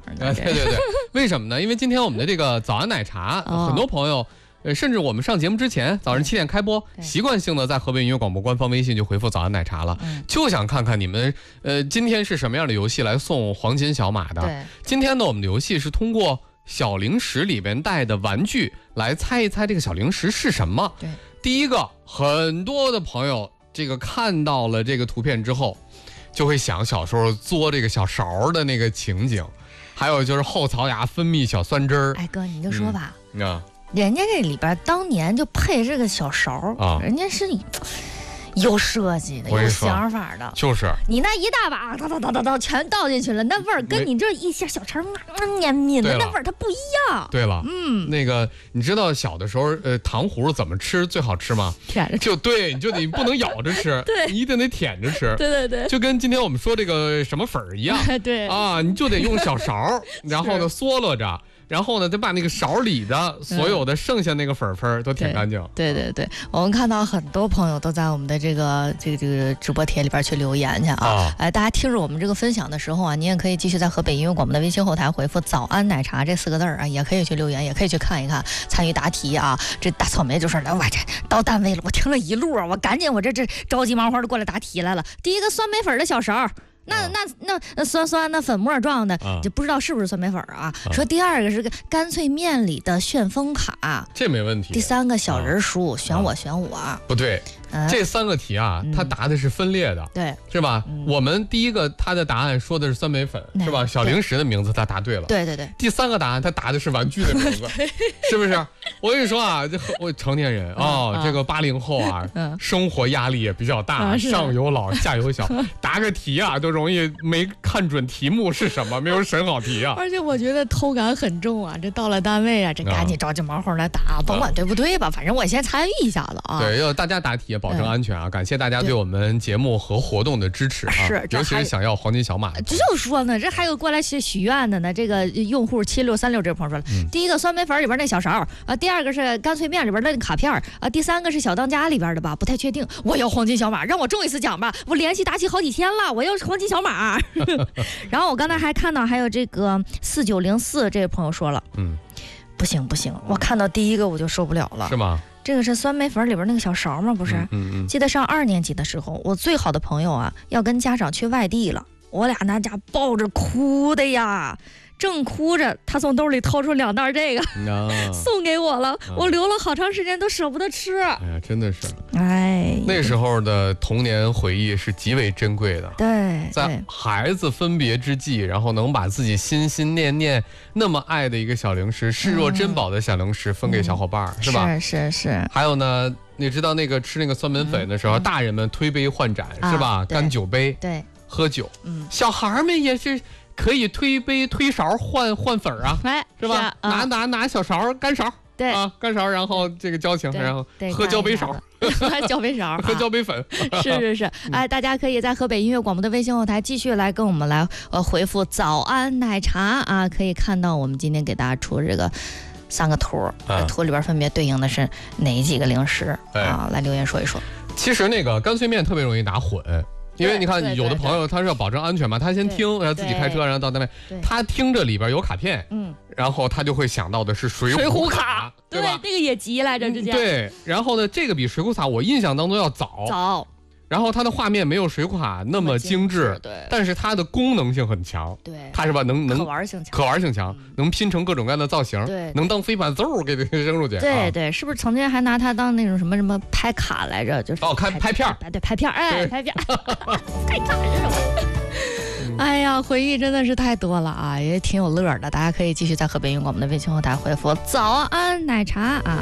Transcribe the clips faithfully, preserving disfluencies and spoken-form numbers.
呢。对对对，为什么呢？因为今天我们的这个早安奶茶，哦、很多朋友。呃，甚至我们上节目之前，早上七点开播，习惯性的在河北音乐广播官方微信就回复早安奶茶了，嗯、就想看看你们呃今天是什么样的游戏来送黄金小马的。对，今天呢，我们的游戏是通过小零食里边带的玩具来猜一猜这个小零食是什么。对，第一个，很多的朋友这个看到了这个图片之后，就会想小时候嘬这个小勺的那个情景，还有就是后槽牙分泌小酸汁儿。 哎哥，你就说吧。 嗯啊。 人家这里边当年就配这个小勺啊，人家是有设计的，有想法的。 就是你那一大把，倒倒倒倒倒全倒进去了，那味儿跟你这一下小肠嗯黏腻的那味儿它不一样。 对了，嗯，那个你知道小的时候，呃，糖葫芦怎么吃最好吃吗？ 舔着吃。 就对，你就得不能咬着吃， 对， 你一定得舔着吃。 对对对， 就跟今天我们说这个什么粉儿一样。 对啊，你就得用小勺，然后呢嗦了着。然后呢，再把那个勺里的所有的剩下那个粉粉都舔干净。 嗯、对对对，我们看到很多朋友都在我们的这个这个这个直播帖里边去留言去啊。啊哎，大家听着我们这个分享的时候啊，你也可以继续在河北音乐广播的微信后台回复“早安奶茶”这四个字啊，也可以去留言，也可以去看一看，参与答题啊。这大草莓就说：“我这到单位了，我听了一路啊，我赶紧我这这着急忙慌的过来答题来了。第一个酸梅粉的小勺。”那那那那酸酸的粉末状的，就不知道是不是酸梅粉啊？说第二个是个干脆面里的旋风卡， 这没问题。 第三个小人书，选我选我， 不对，这三个题啊，他答的是分裂的， 对， 是吧？我们第一个他的答案说的是酸梅粉，是吧？小零食的名字他答对了， 对对对。 第三个答案他答的是玩具的名字，是不是？我跟你说啊，这我成年人哦，这个八零后啊，生活压力也比较大，上有老下有小，答个题啊都。容易没看准题目是什么，没有审好题啊！ 而且我觉得偷感很重啊，这到了单位啊，这赶紧着急忙慌来答，甭管对不对吧，反正我先参与一下子啊。 对，要大家答题，保证安全啊！感谢大家对我们节目和活动的支持啊！ 是， 尤其是想要黄金小马， 就说呢，这还有过来许许愿的呢。这个用户七六三六这朋友说了，嗯、第一个酸梅粉里边那小勺啊，第二个是干脆面里边那卡片啊，第三个是小当家里边的吧，不太确定。我要黄金小马，让我中一次奖吧！我连续答题好几天了，我要黄金小马。然后我刚才还看到还有这个四九零四这位朋友说了，嗯，不行不行，我看到第一个我就受不了了。 是吗？ 这个是酸梅粉里边那个小勺吗？不是，嗯嗯嗯。记得上二年级的时候，我最好的朋友啊要跟家长去外地了，我俩那家抱着哭的呀。正哭着，他从兜里掏出两袋这个、啊、送给我了、啊，我留了好长时间都舍不得吃。哎呀，真的是， 哎， 那时候的童年回忆是极为珍贵的。 对， 在孩子分别之际，然后能把自己心心念念那么爱的一个小零食，视若珍宝的小零食分给小伙伴、嗯，是吧？ 是是是。 还有呢，你知道那个吃那个酸梅粉的时候，嗯、大人们推杯换盏、啊、是吧？干酒杯， 对， 喝酒。嗯，小孩们也是。可以推杯推勺换换粉啊，哎，是吧？是啊、拿拿拿小勺干勺， 对啊，干勺，然后这个交情，然后喝交杯勺， 交杯勺， 喝交杯粉， 是是是，哎，大家可以在河北音乐广播的微信后台继续来跟我们来呃回复早安奶茶啊，可以看到我们今天给大家出这个三个图，嗯、图里边分别对应的是哪几个零食、哎、啊？来留言说一说。 其实那个干脆面特别容易打混。因为你看，有的朋友他是要保证安全嘛，他先听，然后自己开车，然后到单位，他听着里边有卡片，嗯，然后他就会想到的是水浒卡， 对吧？那个也急来着，之前对，然后呢，这个比水浒卡我印象当中要早， 早。 然后它的画面没有水浒卡那么精致， 对， 但是它的功能性很强， 对， 它是吧？能能可玩性强， 可玩性强，嗯、能拼成各种各样的造型， 对， 能当飞板嗖给它扔出去， 对、 啊、 对，是不是曾经还拿它当那种什么什么拍卡来着？就是哦，开拍片儿， 对，拍片儿，哎，拍片儿，太卡了。哎呀，回忆真的是太多了啊，也挺有乐的。大家可以继续在河北音乐广播的微信后台回复“早安奶茶”啊。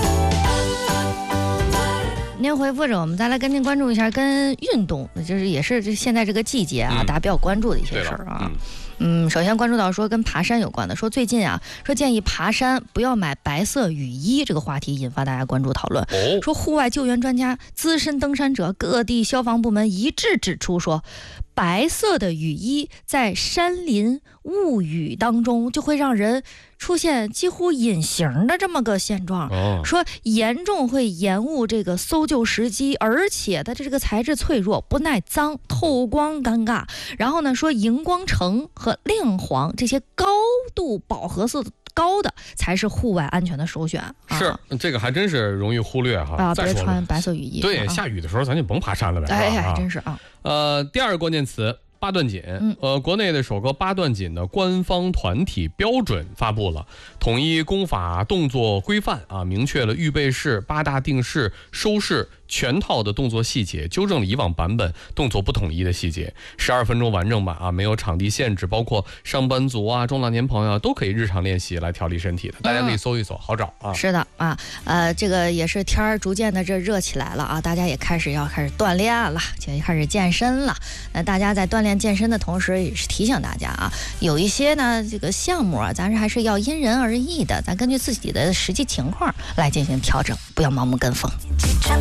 您回复着，我们再来跟您关注一下跟运动，就是也是这现在这个季节啊，嗯、大家比较关注的一些事儿啊。嗯, 嗯，首先关注到说跟爬山有关的，说最近啊，说建议爬山不要买白色雨衣，这个话题引发大家关注讨论。哦、说户外救援专家、资深登山者、各地消防部门一致指出说，白色的雨衣在山林雾雨当中就会让人出现几乎隐形的这么个现状，哦、说严重会延误这个搜救时机，而且它这个材质脆弱，不耐脏，透光尴尬。然后呢，说荧光橙和和亮黄这些高度饱和色高的才是户外安全的首选。 是、啊、这个还真是容易忽略哈。 啊，别穿白色雨衣。 对， 啊、 下雨的时候咱就甭爬山了呗。 哎呀，真是啊。 呃，第二个关键词。八段锦，呃，国内的首个八段锦的官方团体标准发布了，统一功法动作规范啊，明确了预备式、八大定式、收式全套的动作细节，纠正了以往版本动作不统一的细节。十二分钟完整版啊，没有场地限制，包括上班族啊、中老年朋友都可以日常练习来调理身体的，大家可以搜一搜，好找啊。 是的啊，呃，这个也是天儿逐渐的这热起来了啊，大家也开始要开始锻炼了，就开始健身了。那大家在锻炼健身的同时，也是提醒大家啊，有一些呢这个项目啊，咱是还是要因人而异的，咱根据自己的实际情况来进行调整，不要盲目跟风。